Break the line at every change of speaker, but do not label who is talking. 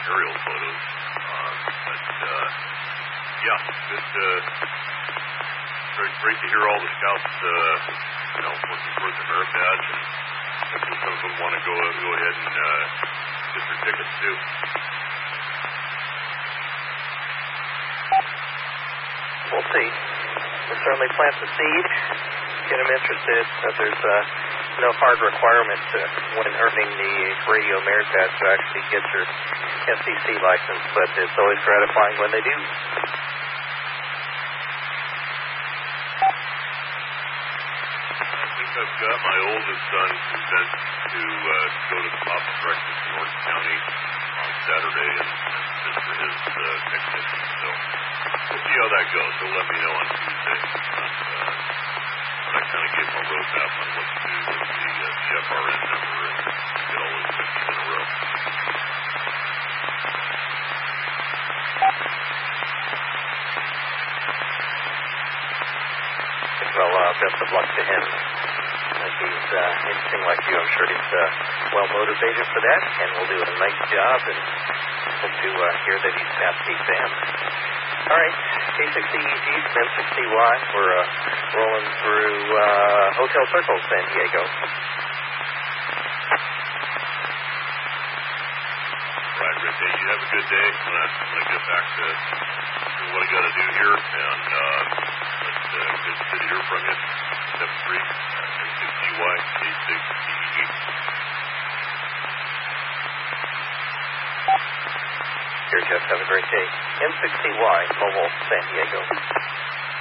aerial photos. Yeah, good. Great to hear all the scouts, working towards the merit badge, and hopefully some of them want to go ahead and get their tickets too.
We'll see. We'll certainly plant the seed, get them interested. There's no hard requirement when earning the radio merit badge to actually get your SCC license, but it's always gratifying when they do.
I've got my oldest son consent to go to the Papa Breakfast in North County on Saturday and just for his picnic. So we'll see how that goes. He'll let me know on Tuesday. I kind of gave him a roadmap on what to do with the FRN number and get all those 50s in a row.
Well, best of luck to him. He's anything like you. I'm sure he's well motivated for that, and will do a nice job, and hope to hear that he's passed the exam. All right, K60EG, M60Y. We're rolling through Hotel Circle, San Diego.
Right, Rick. Hey, you have a good day. I'm gonna get back to what I got to do here, and good to hear from you. Step 3. M60Y, K6EG.
Here, Jeff. Have a great day. M60Y, Mobile, San Diego.